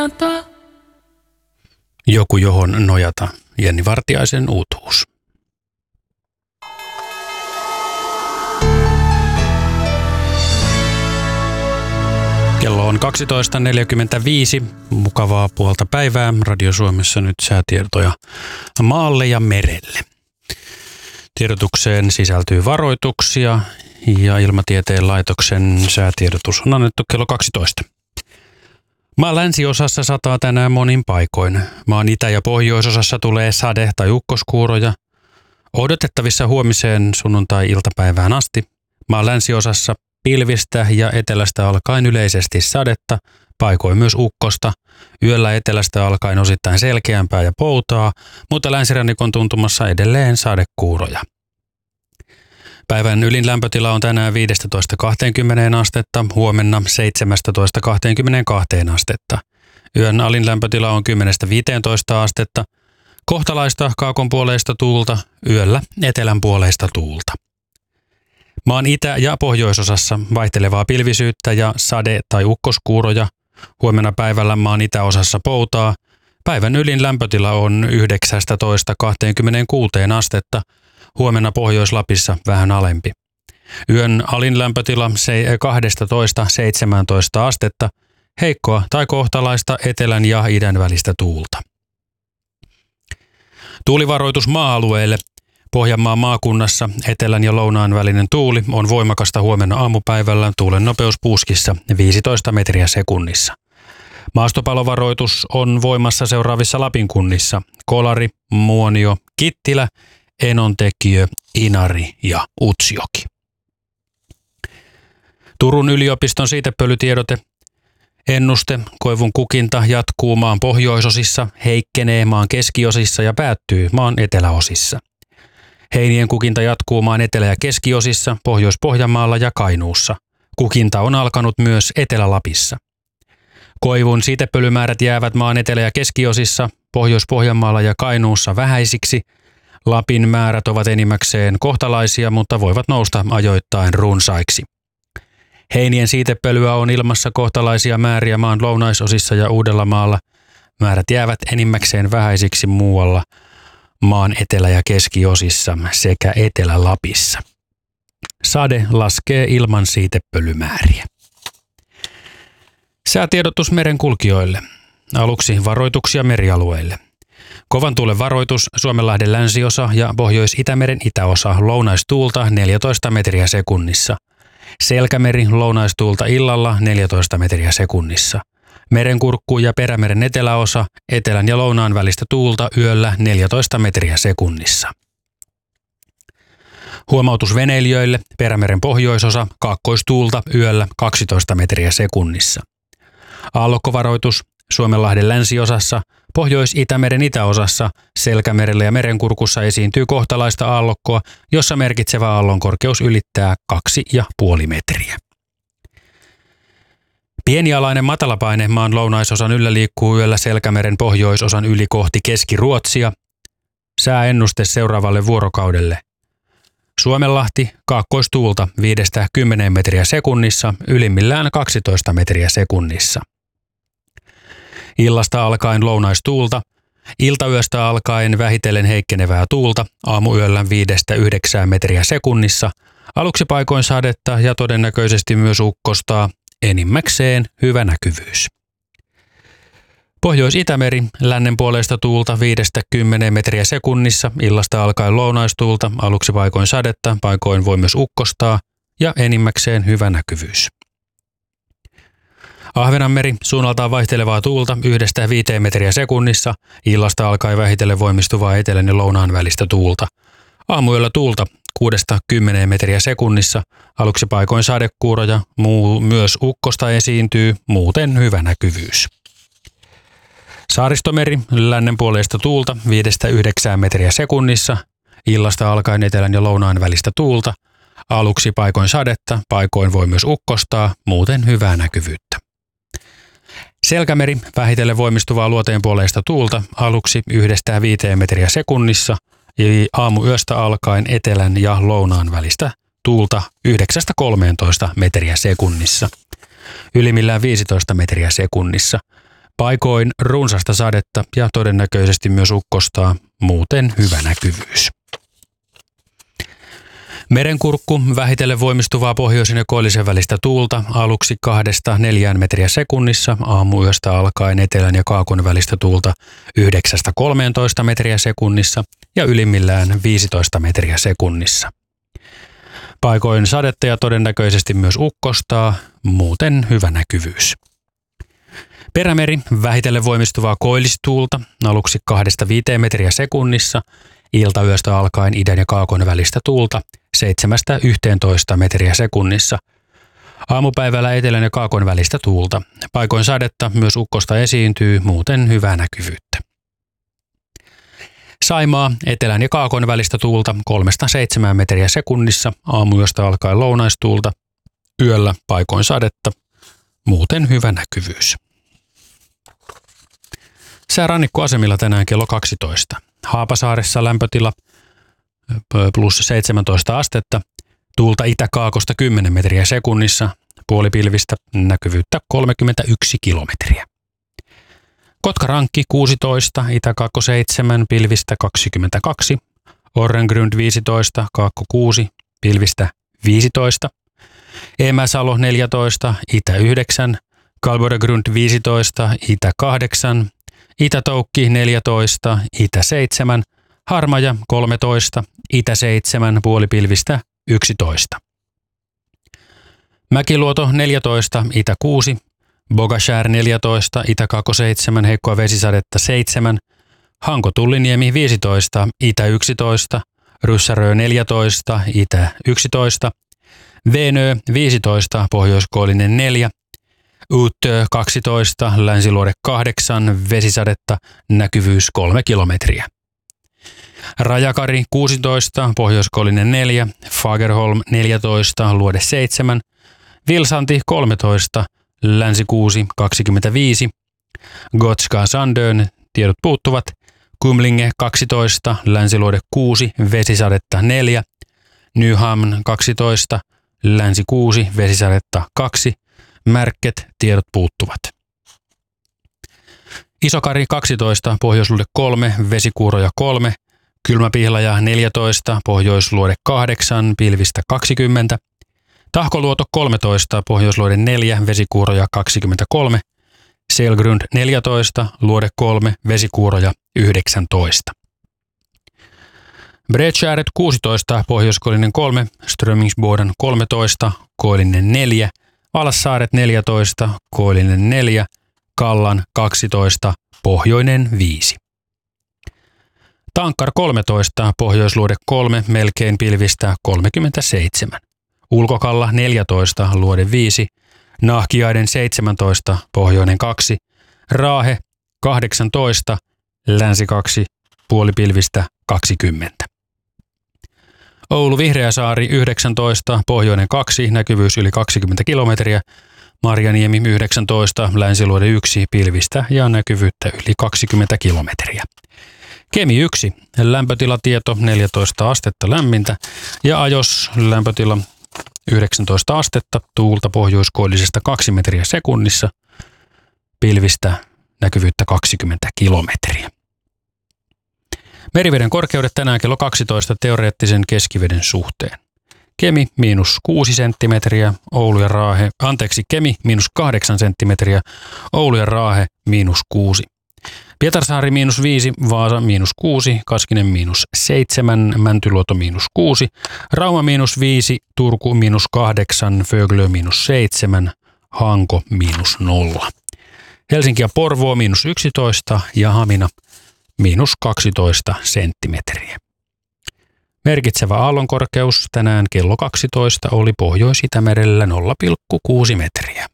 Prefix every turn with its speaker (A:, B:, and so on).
A: Joku johon nojata. Jenni Vartiaisen uutuus. Kello on 12.45. Mukavaa puolta päivää. Radio Suomessa nyt säätietoja maalle ja merelle. Tiedotukseen sisältyy varoituksia ja Ilmatieteen laitoksen säätiedotus on annettu kello 12. Maan länsiosassa sataa tänään monin paikoin. Maan itä- ja pohjoisosassa tulee sade- tai ukkoskuuroja. Odotettavissa huomiseen sunnuntai-iltapäivään asti. Maan länsiosassa pilvistä ja etelästä alkaen yleisesti sadetta, paikoin myös ukkosta. Yöllä etelästä alkaen osittain selkeämpää ja poutaa, mutta länsirannikon tuntumassa edelleen sadekuuroja. Päivän ylin lämpötila on tänään 15-20 astetta, huomenna 17-22 astetta. Yön alin lämpötila on 10-15 astetta, kohtalaista kaakonpuoleista tuulta, yöllä etelänpuoleista tuulta. Maan itä- ja pohjoisosassa vaihtelevaa pilvisyyttä ja sade- tai ukkoskuuroja. Huomenna päivällä maan itäosassa poutaa. Päivän ylin lämpötila on 19-26 astetta. Huomenna Pohjois-Lapissa vähän alempi. Yön alin lämpötila 12-17 astetta. Heikkoa tai kohtalaista etelän ja idän välistä tuulta. Tuulivaroitus maa-alueille. Pohjanmaan maakunnassa etelän ja lounaan välinen tuuli on voimakasta huomenna aamupäivällä, tuulen nopeus puuskissa 15 metriä sekunnissa. Maastopalovaroitus on voimassa seuraavissa Lapin kunnissa: Kolari, Muonio, Kittilä, Enontekiö, Inari ja Utsjoki. Turun yliopiston siitepölytiedote. Ennuste: koivun kukinta jatkuu maan pohjoisosissa, heikkenee maan keskiosissa ja päättyy maan eteläosissa. Heinien kukinta jatkuu maan etelä- ja keskiosissa, Pohjois-Pohjanmaalla ja Kainuussa. Kukinta on alkanut myös Etelä-Lapissa. Koivun siitepölymäärät jäävät maan etelä- ja keskiosissa, Pohjois-Pohjanmaalla ja Kainuussa vähäisiksi. Lapin määrät ovat enimmäkseen kohtalaisia, mutta voivat nousta ajoittain runsaiksi. Heinien siitepölyä on ilmassa kohtalaisia määriä maan lounaisosissa ja Uudellamaalla. Määrät jäävät enimmäkseen vähäisiksi muualla maan etelä- ja keskiosissa sekä Etelä-Lapissa. Sade laskee ilman siitepölymääriä. Säätiedotus merenkulkijoille. Aluksi varoituksia merialueille. Kovan tuulen varoitus Suomenlahden länsiosa ja Pohjois-Itämeren itäosa, lounaistuulta 14 metriä sekunnissa. Selkämeri lounaistuulta illalla 14 metriä sekunnissa. Merenkurkku ja Perämeren eteläosa, etelän ja lounaan välistä tuulta yöllä 14 metriä sekunnissa. Huomautus veneilijöille: Perämeren pohjoisosa, kaakkoistuulta yöllä 12 metriä sekunnissa. Aallokkovaroitus Suomenlahden länsiosassa, Pohjois-Itämeren itäosassa, Selkämerellä ja Merenkurkussa esiintyy kohtalaista aallokkoa, jossa merkitsevä aallonkorkeus ylittää 2,5 metriä. Pienialainen matalapaine maan lounaisosan yllä liikkuu yöllä Selkämeren pohjoisosan yli kohti Keski-Ruotsia. Sääennuste seuraavalle vuorokaudelle. Suomenlahti, kaakkoistuulta 5-10 metriä sekunnissa, ylimmillään 12 metriä sekunnissa. Illasta alkaen lounaistuulta, iltayöstä alkaen vähitellen heikkenevää tuulta, aamuyöllä 5-9 metriä sekunnissa, aluksi paikoin sadetta ja todennäköisesti myös ukkostaa, enimmäkseen hyvä näkyvyys. Pohjois-Itämeri, lännenpuoleista tuulta 5-10 metriä sekunnissa, illasta alkaen lounaistuulta, aluksi paikoin sadetta, paikoin voi myös ukkostaa ja enimmäkseen hyvä näkyvyys. Ahvenanmeri, suunnaltaan vaihtelevaa tuulta 1-5 metriä sekunnissa, illasta alkaen vähitellen voimistuvaa etelän ja lounaan välistä tuulta. Aamuyöllä tuulta 6-10 metriä sekunnissa, aluksi paikoin sadekuuroja, myös ukkosta esiintyy, muuten hyvä näkyvyys. Saaristomeri, lännenpuoleista tuulta 5-9 metriä sekunnissa, illasta alkaen etelän ja lounaan välistä tuulta, aluksi paikoin sadetta, paikoin voi myös ukkostaa, muuten hyvää näkyvyyttä. Selkämeri, vähitellen voimistuvaa luoteenpuoleista tuulta, aluksi 1-5 metriä sekunnissa, aamuyöstä alkaen etelän ja lounaan välistä tuulta 9-13 metriä sekunnissa, ylimmillään 15 metriä sekunnissa. Paikoin runsasta sadetta ja todennäköisesti myös ukkostaa, muuten hyvä näkyvyys. Merenkurkku, vähitellen voimistuvaa pohjoisen ja koillisen välistä tuulta, aluksi 2–4 metriä sekunnissa, aamuyöstä alkaen etelän ja kaakon välistä tuulta 9–13 metriä sekunnissa ja ylimmillään 15 metriä sekunnissa. Paikoin sadetta ja todennäköisesti myös ukkostaa, muuten hyvä näkyvyys. Perämeri, vähitellen voimistuvaa koillistuulta, aluksi 2–5 metriä sekunnissa, iltayöstä alkaen idän ja kaakon välistä tuulta 7–11 metriä sekunnissa. Aamupäivällä etelän ja kaakon välistä tuulta. Paikoin sadetta, myös ukkosta esiintyy, muuten hyvää näkyvyyttä. Saimaa, etelän ja kaakon välistä tuulta 3–7 metriä sekunnissa, aamuyöstä alkaen lounaistuulta, yöllä paikoin sadetta, muuten hyvä näkyvyys. Sää rannikkoasemilla tänään kello 12. Haapasaaressa lämpötila +17 astetta, tuulta itä-kaakosta 10 metriä sekunnissa, puolipilvistä, näkyvyyttä 31 kilometriä. Kotkarankki 16, itä-kaakko 7, pilvistä 22, Orrengrund 15, kaakko 6, pilvistä 15, Emäsalo 14, itä 9, Kalboregrund 15, itä 8, Itä-Toukki 14, itä 7, Harmaja 13, itä 7, puolipilvistä 11. Mäkiluoto 14, itä 6, Bogashär 14, itä-kaakko 7, heikkoa vesisadetta 7, Hanko-Tulliniemi 15, itä 11, Ryssärö 14, itä 11, Veenö 15, pohjoiskoillinen 4, Uttö 12, Länsiluode 8, vesisadetta, näkyvyys 3 kilometriä. Rajakari 16, pohjoiskoillinen 4, Fagerholm 14, luode 7, Vilsanti 13, Länsi 6, 25, Gotska Sandön, tiedot puuttuvat, Kumlinge 12, Länsiluode 6, vesisadetta 4, Nyhamn 12, Länsi 6, vesisadetta 2, Märket, tiedot puuttuvat. Isokari 12, pohjoisluode 3, vesikuuroja 3, Kylmäpihlaja 14, pohjoisluode 8, pilvistä 20, Tahkoluoto 13, pohjoisluode 4, vesikuuroja 23, Selgrund 14, luode 3, vesikuuroja 19. Bredskäret 16, pohjoiskoillinen 3, Strömingsboden 13, koillinen 4, Alassaaret 14, koillinen 4, Kallan 12, pohjoinen 5. Tankkar 13, pohjoisluode 3, melkein pilvistä 37. Ulkokalla 14, luode 5, Nahkiaiden 17, pohjoinen 2, Raahe 18, länsi 2, puolipilvistä 20. Oulu Vihreäsaari 19, pohjoinen 2, näkyvyys yli 20 kilometriä, Marjaniemi 19, länsiluode 1, pilvistä ja näkyvyyttä yli 20 kilometriä. Kemi 1, lämpötilatieto 14 astetta lämmintä ja Ajos lämpötila 19 astetta, tuulta pohjoiskoillisesta 2 metriä sekunnissa, pilvistä näkyvyyttä 20 kilometriä. Meriveden korkeudet tänään kello 12 teoreettisen keskiveden suhteen. Kemi -6 senttimetriä, Kemi -8 senttimetriä, Oulu ja Raahe -6. Pietarsaari -5, Vaasa -6, Kaskinen -7, Mäntyluoto -6, Rauma -5, Turku -8, Föglö -7, Hanko -0. Helsinki ja Porvoo -11 ja Hamina -12 senttimetriä. Merkitsevä aallonkorkeus tänään kello 12 oli Pohjois-Itämerellä 0,6 metriä.